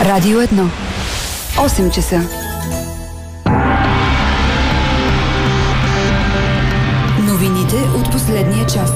Радио 1. 8 часа. Новините от последния час.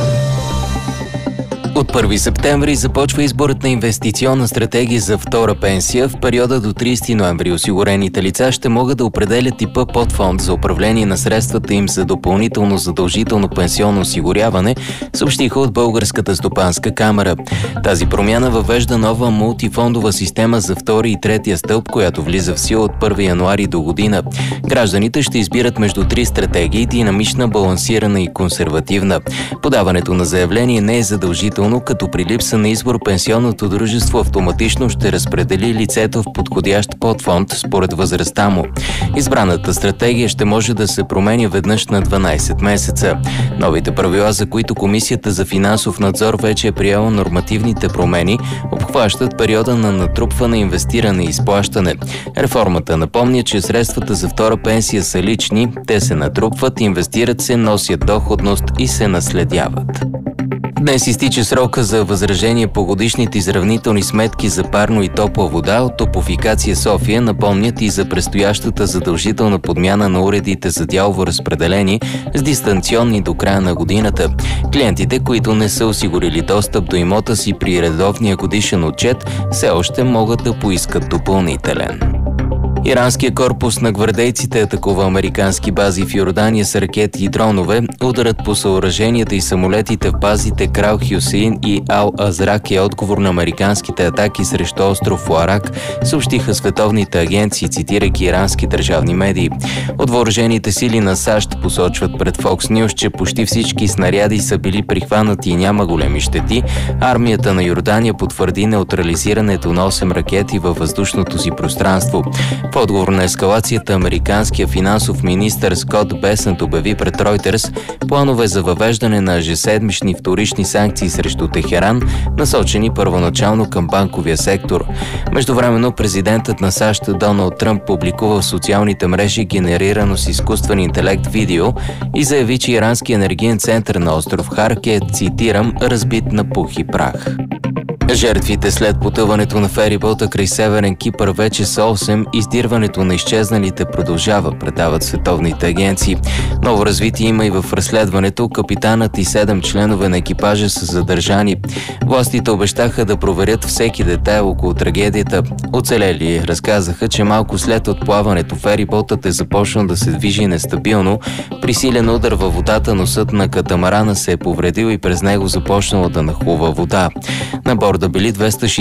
От 1 септември започва изборът на инвестиционна стратегия за втора пенсия. В периода до 30 ноември осигурените лица ще могат да определят типа подфонд за управление на средствата им за допълнително задължително пенсионно осигуряване, съобщиха от Българската стопанска камара. Тази промяна въвежда нова мултифондова система за втори и третия стълб, която влиза в сила от 1 януари до година. Гражданите ще избират между 3 стратегии – динамична, балансирана и консервативна. Подаването на заявление не е задължително, като при липса на избор пенсионното дружество автоматично ще разпредели лицето в подходящ подфонд според възрастта му. Избраната стратегия ще може да се променя веднъж на 12 месеца. Новите правила, за които Комисията за финансов надзор вече е приела нормативните промени, обхващат периода на натрупване, инвестиране и изплащане. Реформата напомня, че средствата за втора пенсия са лични, те се натрупват, инвестират се, носят доходност и се наследяват. Днес изтича срока за възражение по годишните изравнителни сметки за парно и топла вода. От Топлофикация София напомнят и за предстоящата задължителна подмяна на уредите за дялово разпределение с дистанционни до края на годината. Клиентите, които не са осигурили достъп до имота си при редовния годишен отчет, все още могат да поискат допълнителен. Иранският корпус на гвардейците атакува американски бази в Йордания с ракети и дронове. Ударът по съоръженията и самолетите в базите Крал Хюсеин и Ал Азрак е отговор на американските атаки срещу остров Уарак, съобщиха световните агенции, цитирайки ирански държавни медии. От въоръжените сили на САЩ посочват пред Fox News, че почти всички снаряди са били прихванати и няма големи щети. Армията на Йордания потвърди неутрализирането на 8 ракети във въздушното си пространство. В отговор на ескалацията, американският финансов министър Скот Бесънт обяви пред Ройтерс планове за въвеждане на ежеседмични вторични санкции срещу Техеран, насочени първоначално към банковия сектор. Междувременно президентът на САЩ Доналд Тръмп публикува в социалните мрежи генерирано с изкуствен интелект видео и заяви, че ирански енергиен център на остров Харк е, цитирам, разбит на пух и прах. Жертвите след потъването на ферибота край Северен Кипър вече са 8. Издирването на изчезналите продължава, предават световните агенции. Ново развитие има и в разследването. Капитанът и 7 членове на екипажа са задържани. Властите обещаха да проверят всеки детайл около трагедията. Оцелели разказаха, че малко след отплаването фериботът е започнал да се движи нестабилно. При силен удар във водата носът на катамарана се е повредил и през него започнало да нахлува вода. На борда били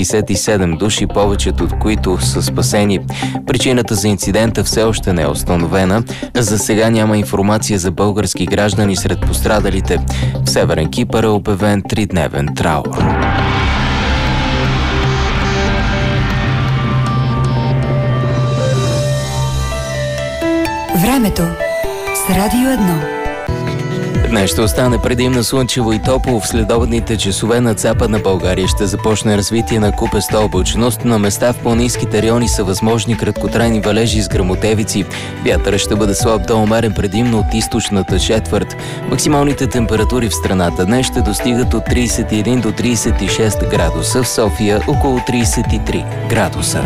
267 души, повечето от които са спасени. Причината за инцидента все още не е установена. За сега няма информация за български граждани сред пострадалите. В Северен Кипър е обявен 3-дневен траур. Времето с Радио 1. Днес ще остане предимно слънчево и топло. В следобедните часове над Западна България ще започне развитие на купеста облачност. На места в планинските райони са възможни краткотрайни валежи с гръмотевици. Вятърът ще бъде слаб до умерен предимно от източната четвърт. Максималните температури в страната днес ще достигат от 31 до 36 градуса. В София около 33 градуса.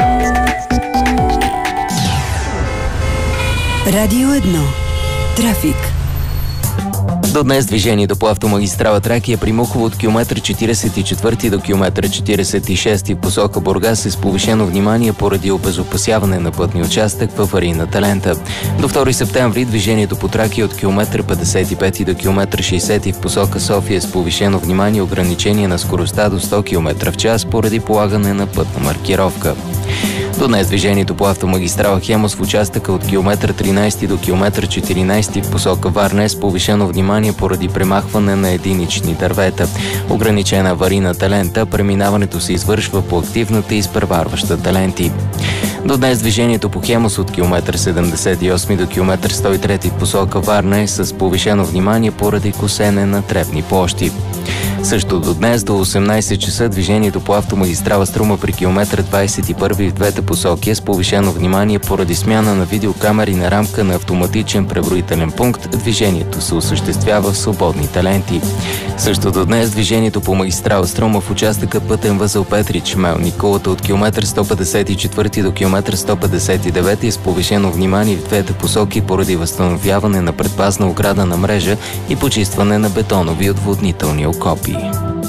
Радио 1. Трафик. До днес движението по автомагистрала Тракия при Мухово от километър 44 до километър 46 в посока Бургас е с повишено внимание поради обезопасяване на пътни участък в аварийната лента. До 2 септември движението по Тракия от километър 55 до километър 60 в посока София с повишено внимание ограничение на скоростта до 100 км в час поради полагане на пътна маркировка. До днес движението по автомагистрала Хемус в участъка от километър 13 до километър 14 в посока Варна е с повишено внимание поради премахване на единични дървета. Ограничена аварийната лента, преминаването се извършва по активната и изпреварващата ленти. До днес движението по Хемус от километър 78 до километър 103 в посока Варна е с повишено внимание поради косене на тревни площи. Също до днес до 18 часа движението по автомагистрала Струма при километър 21 в двете посоки е с повишено внимание поради смяна на видеокамери на рамка на автоматичен преброителен пункт. Движението се осъществява в свободните ленти. Също до днес движението по магистрала Струма в участъка пътен възел Петрич, Мелникулата от километър 154 до километър 159 е с повишено внимание в двете посоки поради възстановяване на предпазна ограда на мрежа и почистване на бетонови отводнителни окопи.